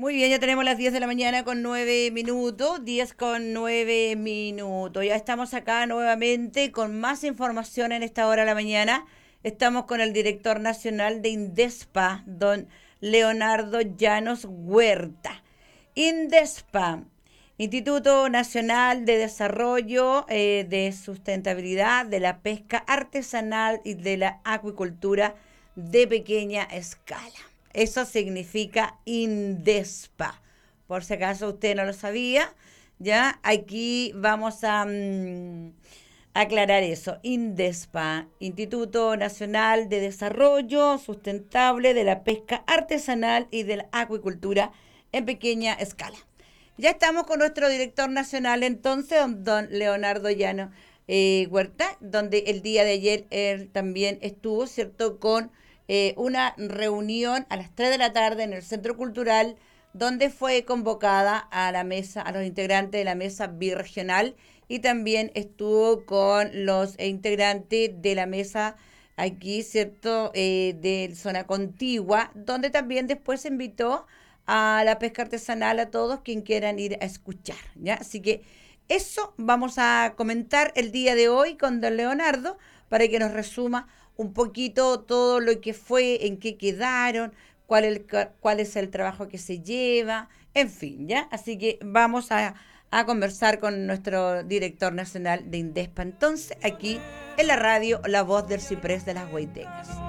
Muy bien, ya tenemos las 10 de la mañana con 9 minutos, 10 con 9 minutos. Ya estamos acá nuevamente con más información en esta hora de la mañana. Estamos con el director nacional de INDESPA, don Leonardo Llanos Huerta. INDESPA, Instituto Nacional de Desarrollo de Sustentabilidad de la Pesca Artesanal y de la Acuicultura de Pequeña Escala. Eso significa INDESPA. Por si acaso usted no lo sabía, ya aquí vamos a aclarar eso. INDESPA, Instituto Nacional de Desarrollo Sustentable de la Pesca Artesanal y de la Acuicultura en Pequeña Escala. Ya estamos con nuestro director nacional entonces, don Leonardo Llano Huerta, donde el día de ayer él también estuvo, ¿cierto?, con una reunión a las 3 de la tarde en el Centro Cultural, donde fue convocada a la mesa, a los integrantes de la mesa birregional, y también estuvo con los integrantes de la mesa aquí, ¿cierto?, de zona contigua, donde también después se invitó a la pesca artesanal a todos quien quieran ir a escuchar, ¿ya? Así que eso vamos a comentar el día de hoy con don Leonardo para que nos resuma un poquito todo lo que fue, en qué quedaron, cuál es el trabajo que se lleva, en fin, ¿ya? Así que vamos a conversar con nuestro director nacional de INDESPA, entonces, aquí en la radio La Voz del Ciprés de las Guaitegas.